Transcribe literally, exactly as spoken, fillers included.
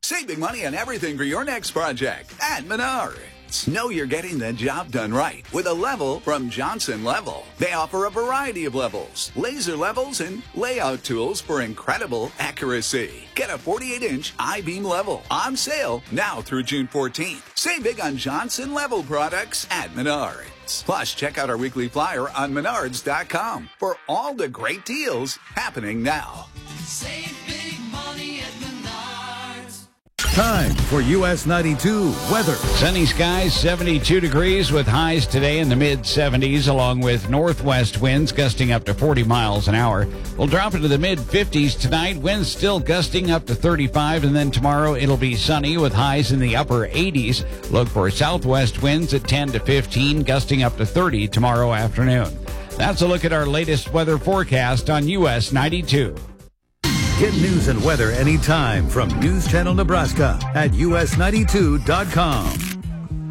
Save big money on everything for your next project at Menards. Know you're getting the job done right with a level from Johnson Level. They offer a variety of levels, laser levels, and layout tools for incredible accuracy. Get a forty-eight inch I-beam level on sale now through June fourteenth. Save big on Johnson Level products at Menards. Plus, check out our weekly flyer on menards dot com for all the great deals happening now. Save big money at Menards. Time for U S ninety-two weather. Sunny skies, seventy-two degrees with highs today in the mid seventies, along with northwest winds gusting up to forty miles an hour. We'll drop into the mid fifties tonight. Winds still gusting up to thirty-five, and then tomorrow it'll be sunny with highs in the upper eighties. Look for southwest winds at ten to fifteen, gusting up to thirty tomorrow afternoon. That's a look at our latest weather forecast on U S ninety-two. Get news and weather anytime from News Channel Nebraska at U S ninety-two dot com.